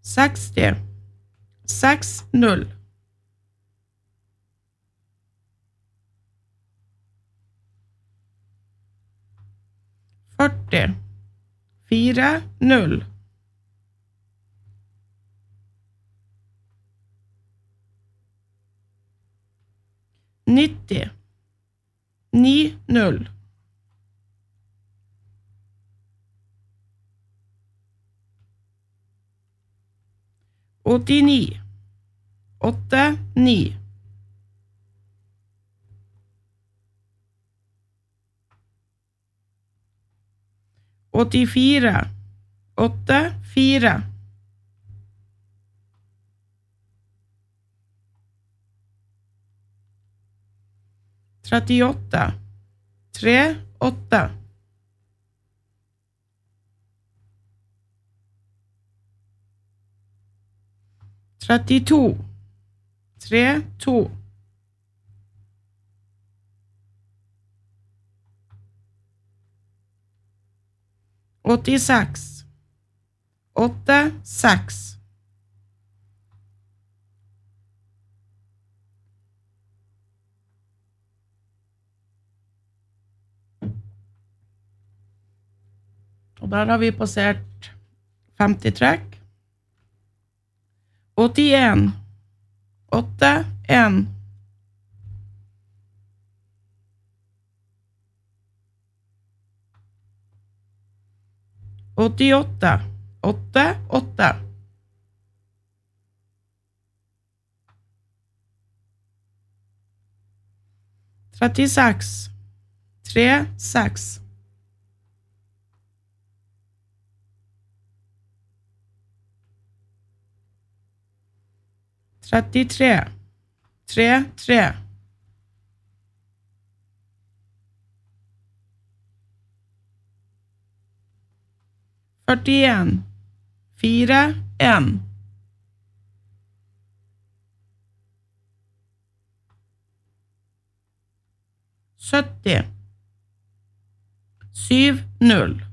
60 60 40 40 90 90 89 89 84 84 38 38 32 32 86 86 Og der har vi passert 50 trekk. 81 81 88 88 36 36 33 33 41 41 70 70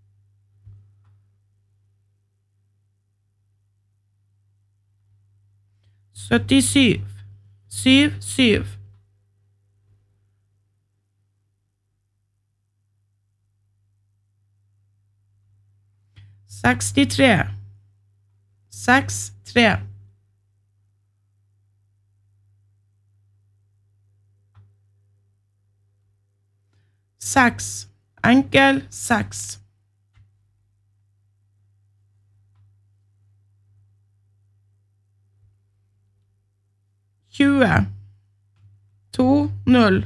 77 77 63 63 6 enkel 6 20 2 0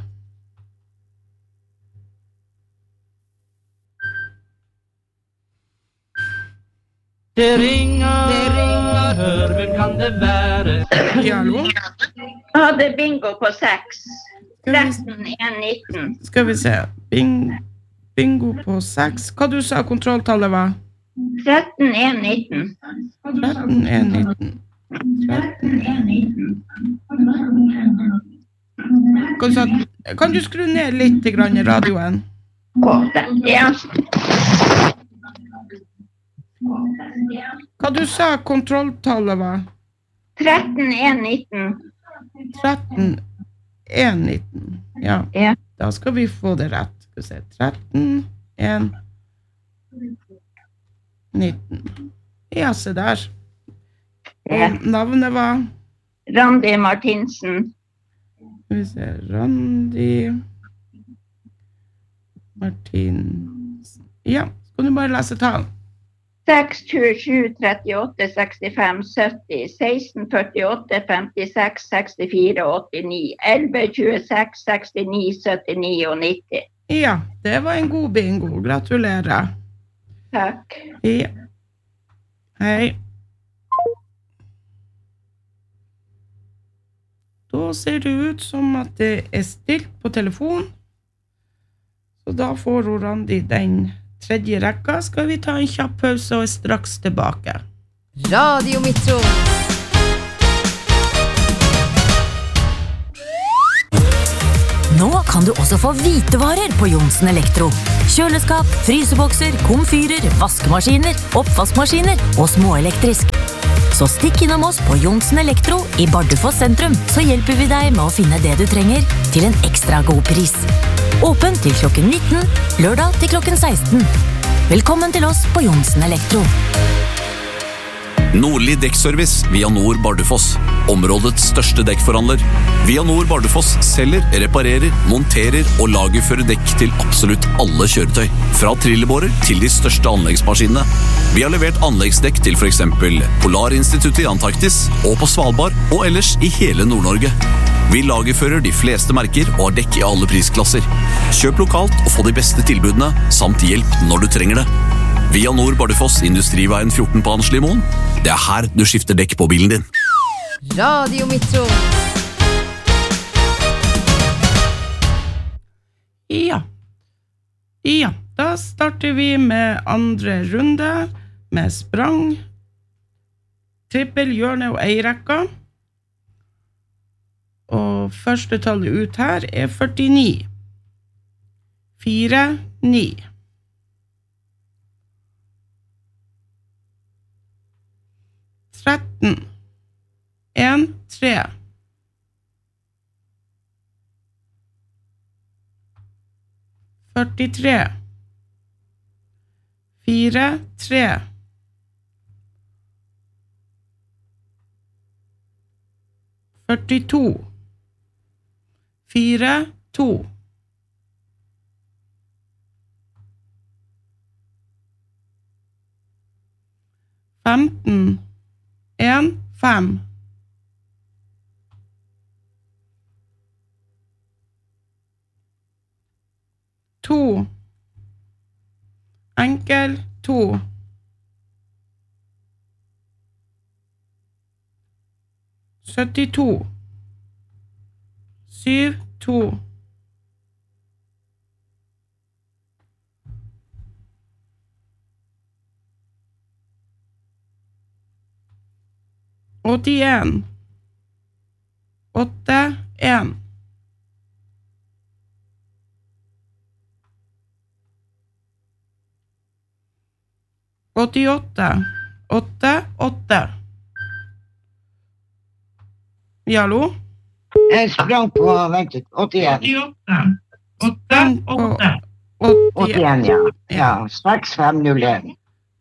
Det ringer, hør, hvem kan det være? Ja, hallo? Ja, det er bingo på 6. 13, 1, 19. Skal vi se. Bingo på 6. Hva du sa kontrolltallet var? 13, 1, 19. 13, 1, 19. 13, 1, 19. Kan du skru ned litt grann i radioen? Ja. Hva du sa kontrolltallet var? 13, 1, 19. 13, 1, 19. Ja, Ja. da skal vi få det rett. Skal vi se. 13, 1, 19. Ja, se der. Ja. Og navnet var? Randi Martinsen. Skal vi se. Randi Martinsen. Ja, skal du bare lese tall? 6, 27, 38, 65, 70, 16, 48, 56, 64, 89, 11, 26, 69, 79 og 90. Ja, det var en god bingo. Gratulerer. Takk. Ja. Hei. Da ser det ut som at det er stilt på telefon. Så da får hun Randi den tredje rekka. Skal vi ta en kjapp pause og er straks tilbake. Radio Midtron. Nå kan du også få hvitevarer på Johnsen Elektro. Kjøleskap, frysebokser, komfyrer, vaskemaskiner, oppvaskmaskiner og småelektrisk. Så stikk innom oss på Jonsen Elektro i Bardufoss sentrum, så hjelper vi deg med å finne det du trenger til en ekstra god pris. Åpen til klokken 19, lørdag til klokken 16. Velkommen til oss på Jonsen Elektro. Nordli Dekkservice via Nord Bardufoss. Områdets største dekkforhandler. Via Nord Bardufoss selger, reparerer, monterer og lagerfører dekk til absolutt alle kjøretøy. Fra trillebårer til de største anleggsmaskinene. Vi har levert anleggsdekk til for eksempel Polarinstituttet i Antarktis og på Svalbard og ellers i hele Nord-Norge. Vi lagerfører de fleste merker og har dekk i alle prisklasser. Kjøp lokalt og få de beste tilbudene, samt hjelp når du trenger det. Via Nord Bardufoss, Industriveien 14 på Anslimoen. Det her du skifter dekk på bilen din. Radio Metro. Ja, da starter vi med andre runde med sprang, trippel, hjørne og eirekka. Og første tallet ut her 49. 4, 9. 13. 1, 3. 43. 4, 3. 42. 4, 2. 15. 1, 5. 2. Enkel 2. 72. 7, 2. 81. 8, 1. 88. 8, 8. Hallo? Jeg sprang på, vent litt, 81. 88. 8, 81, ja. Ja, 6501.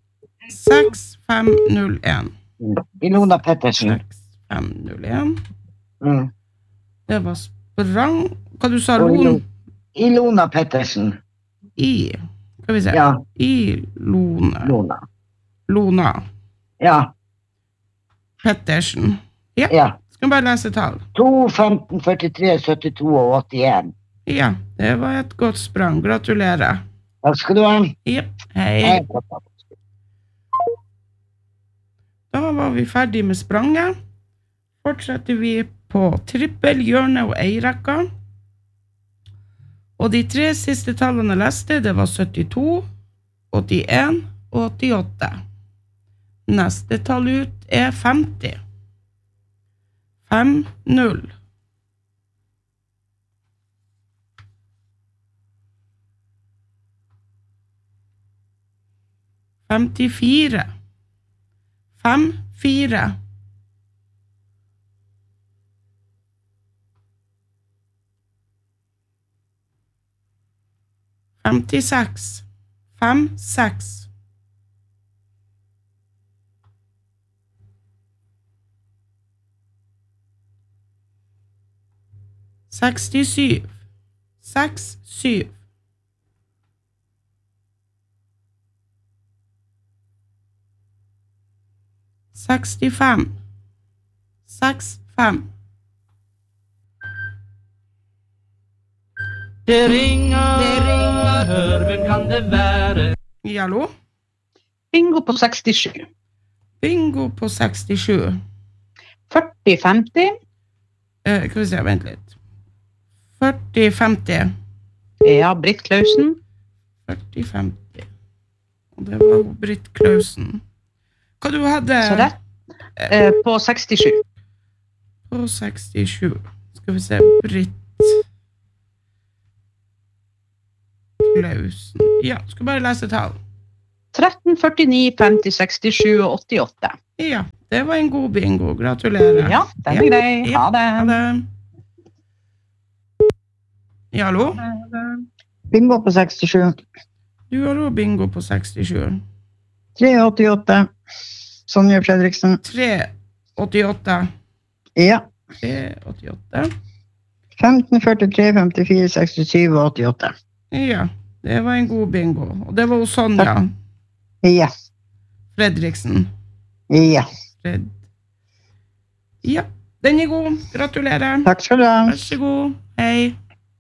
6501. Ilona Pettersen. 6501. Mm. Det var sprang. Hva du sa, Lon? Ilona Pettersen. Skal vi se. Ja. Ilona. Lona. Ja. Pettersen. Ja. Ja. Skal vi bare lese tall. 2, 15, 43, 72 og 81. Ja, det var et godt sprang. Gratulerer. Takk skal du ha. Jep, hei. Da var vi ferdig med spranget. Fortsetter vi på trippel, hjørne og eirekka. Og de 3 siste tallene jeg leste, det var 72, 81 og 88. Neste tall ut 50. 5, 0. 54. 5, 4. 56. 5, 6. 67. 6, 7. 65. 6, 5. Det ringer, hør, hvem kan det være? Hallo? Bingo på 67. Bingo på 67. 40-50. Skal vi se, vent litt. 40-50. Ja, Britt Klausen. 40-50. Og det var Britt Klausen. Hva du hadde? Så rett. På 67. På 67. Skal vi se, Britt Klausen. Ja, skal bare lese tall. 13, 49, 50, 67 og 88. Ja, det var en god bingo. Gratulerer. Ja, den er grei. Ha det. Ha det. Ja, hallo? Bingo på 67. Du har også bingo på 67. 388. Sonja Fredriksen. 388. Ja. 388. 15, 43, 54, 67 og 88. Ja, det var en god bingo. Og det var hos Sonja Ja. Fredriksen. Ja. Ja, den er god. Gratulerer. Takk skal du ha. Vær så god. Hei.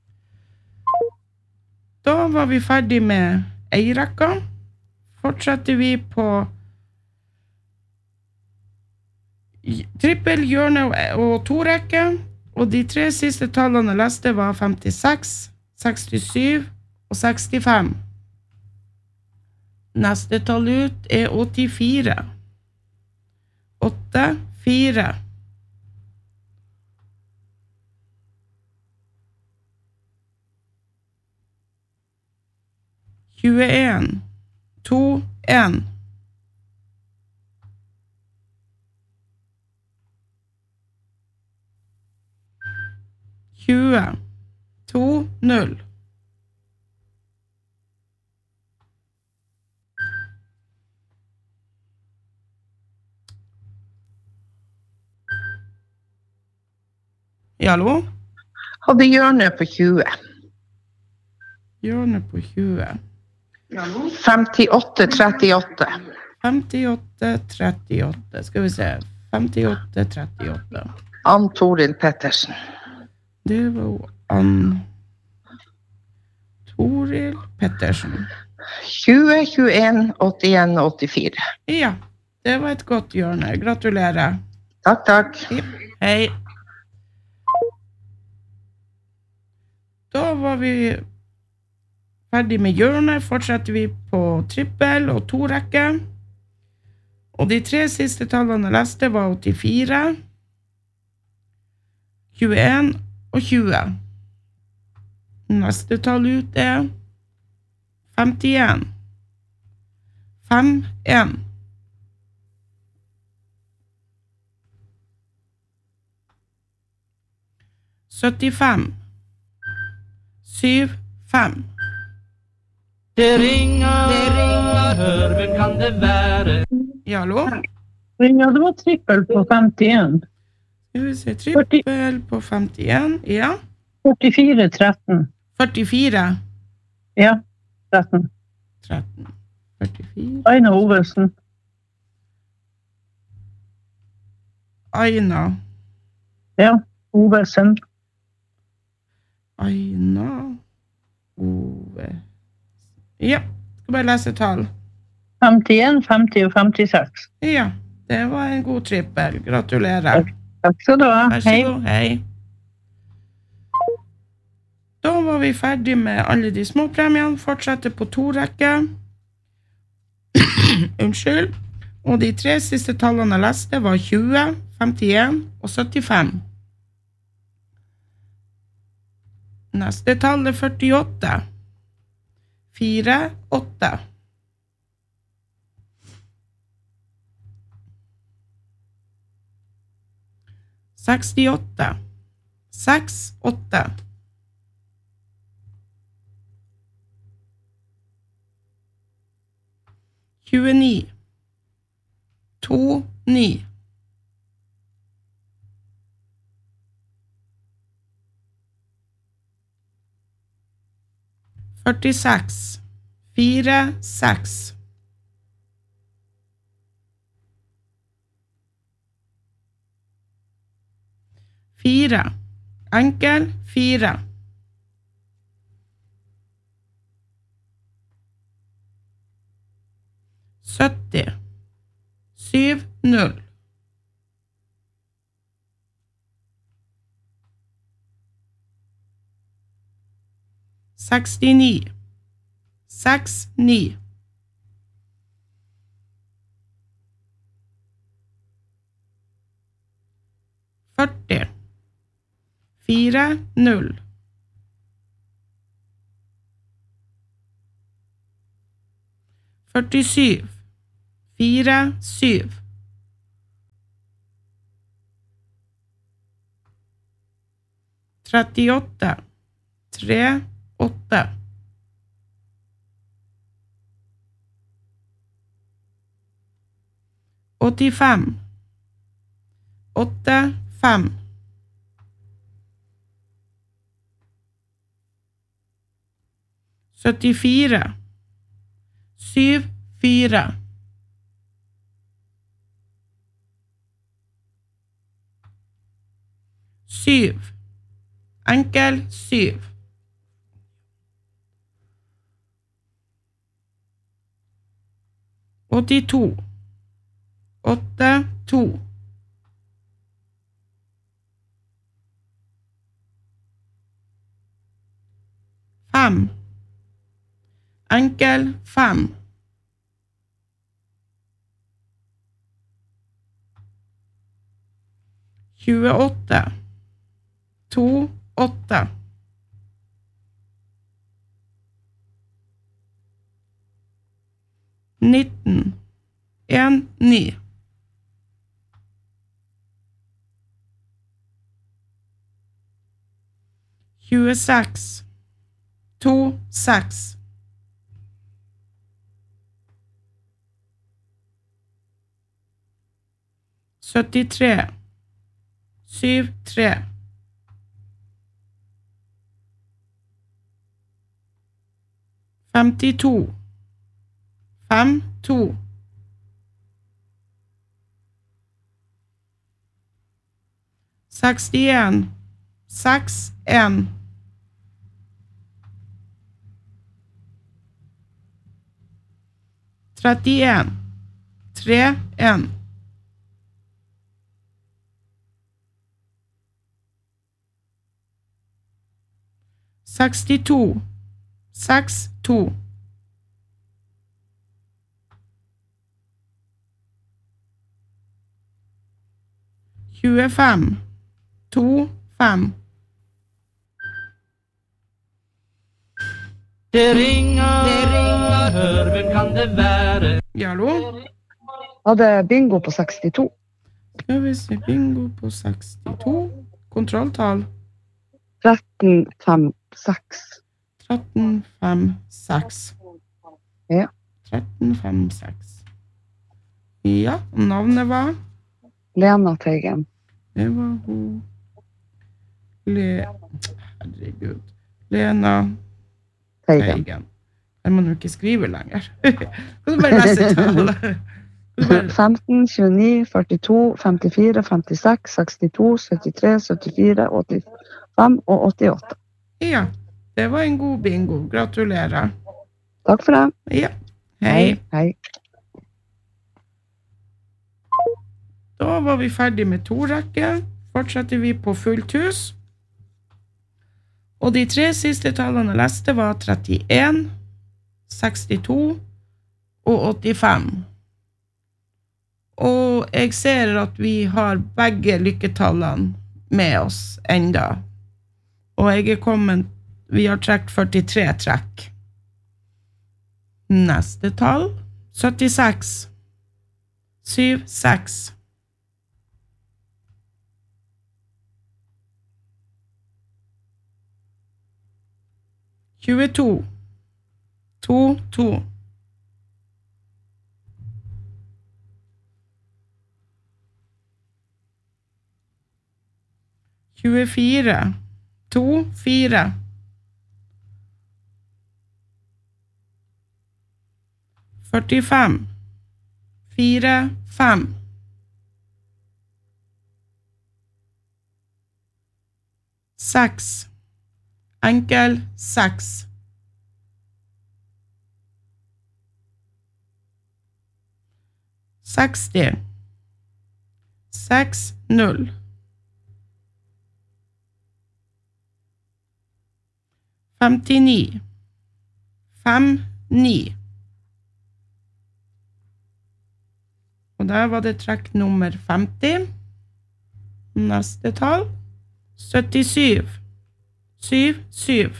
Da var vi ferdig med Eirekka. Fortsetter vi på trippel, hjørne og torekke. Og de 3 siste tallene jeg leste var 56, 67 og 65. Neste tall ut er 84. 8, 4. Tjueen, 2, 1. 20, 2, 0. 'Hallo? Hadde hjørne på 20. Hjørne på 20. 58, 38. 58, 38. Skal vi se. 58, 38. Ann Toril Pettersen. Det var jo Ann Toril Pettersen. 20, 21, 81, 84. Ja, det var et godt hjørne. Gratulerer. Takk, takk. Hei. Da var vi ferdig med hjørnet. Fortsetter vi på trippel og torekke. Og de 3 siste tallene jeg leste var 84, 21 og 20. Neste tall ut er 51. 5, 1. 75. 7, 5. Det ringer, hør, hvem kan det være? Ja, hallo? Ja, det var trippel på 51. Skal vi se, trippel på 51, ja. 44, 13. 44. Ja, 13. 13. 44. Aina Ovesen. Aina. Ja, Ovesen. Aina. Ove. Ja, skal bare lese tall. 51, 50 og 56. Ja, det var en god trippel. Gratulerer. Takk skal du ha. Vær så god, hei. Da var vi ferdig med alle de små premiene. Fortsetter på torekke. Unnskyld. Og de 3 siste tallene jeg leste var 20, 51 og 75. Neste tall er 48. 4, 8. 68. 6, 8. 29. 2, 9. 46. 4, 6. 4. Enkel 4. 70. 7, 0. 69. 6, 9. 40. 4, 0. 47. 4, 7. 38, 3, 8. 85, 8, 5. 74, 7, 4. 7, enkel 7. 82, 8, 2. 5, enkel 5. 28, 2, 8. 19, 1, 9. 26, 2, 6. 73, 7, 3. 52, 5, 2. 61, 6, 1. 31, 3, 1. 62, 6, 2. 25, 2, 5. Det ringer, hør, hvem kan det være? Ja, hallo? Hadde bingo på 62. Skal vi se, bingo på 62. Kontrolltall. 13, 5, 6. 13, 5, 6. Ja. 13, 5, 6. Ja, navnet var? Lena Teigen. Det var hun. Herregud. Lena Teigen. Jeg må jo ikke skrive lenger. Kan du bare lese tallet? 15, 29, 42, 54, 56, 62, 73, 74, 85 og 88. Ja, det var en god bingo. Gratulerer. Takk for det. Ja, hei. Hei. Da var vi ferdig med 2 rekker. Fortsetter vi på fullt hus. Og de 3 siste tallene jeg leste var 31, 62 og 85. Og jeg ser at vi har begge lykketallene med oss enda. Og jeg er kommet, vi har trekt 43 trekk. Neste tall, 76, 7, 6. 22, 2, 2. 24, 2, 4. 45, 4, 5. 6, enkel 6. 60, 6, 0. 59, 5, 9. Og der var det trekk nummer 50. Neste tall, 77, 7, 7.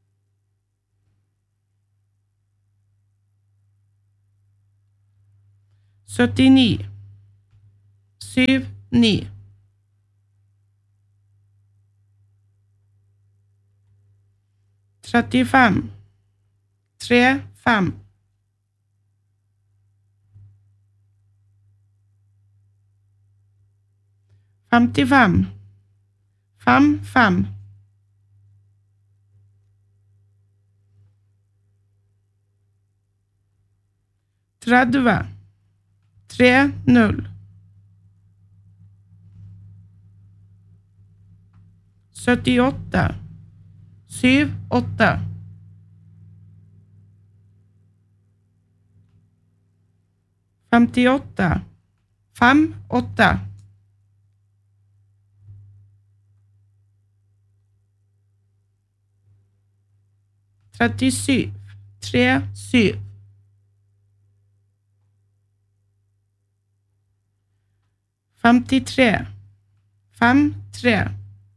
79, 7, 9. 35 35 55 55 30 30 78 78 58 58 37 37 53 53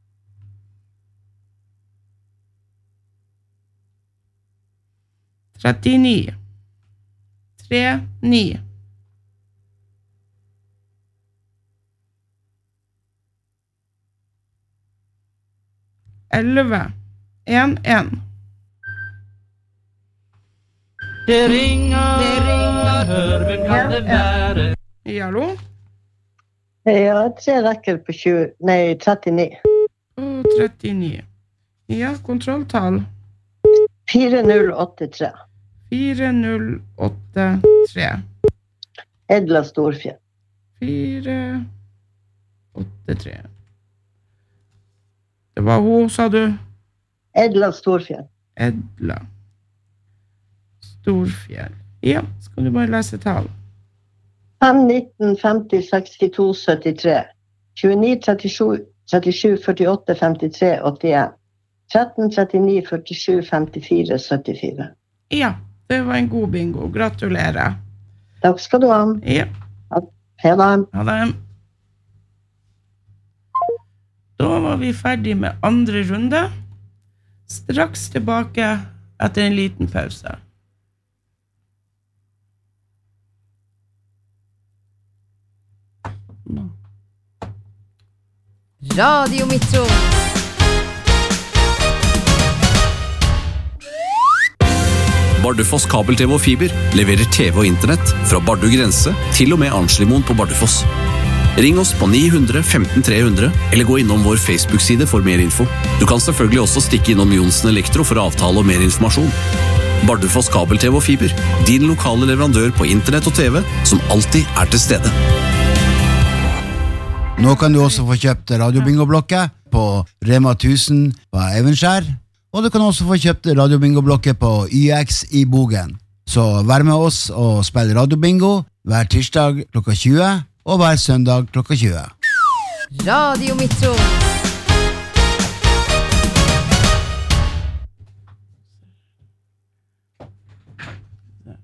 39 39 11 11 Det ringer, hør, hvem kan det være? Hallo? Ja, 3 rekker på 39. 39. Ja, kontrolltall. 4083. 4083. Edla Storfjell. 483. Det var hun, sa du? Edla Storfjell. Edla Storfjell. Ja, skal du bare lese tall. 5, 19, 50, 62, 73. 29, 37, 37, 48, 53, 81. 13, 39, 47, 54, 74. Ja, det var en god bingo. Gratulerer. Takk skal du ha. Ja. Hei da. Ha det. Da var vi ferdig med andre runde. Straks tilbake etter en liten pause. Radio Metro. Bardufoss kabel-TV og fiber leverer TV og internett fra Bardu grense til og med Arnslimoen på Bardufoss. Ring oss på 900 15 300 eller gå innom vår Facebook-side for mer info. Du kan selvfølgelig også stikke innom Jonsen Elektro for avtale og mer informasjon. Bardufoss kabel-TV og fiber, din lokale leverandør på internett og TV, som alltid er til stede. Nå kan du også få kjøpt radiobingo-blokket på Rema 1000 på Evenskjær, og du kan også få kjøpt radiobingo-blokket på YX i Bogen. Så vær med oss og spill radiobingo hver tirsdag klokka 20 og hver søndag klokka 20. Radio Metro.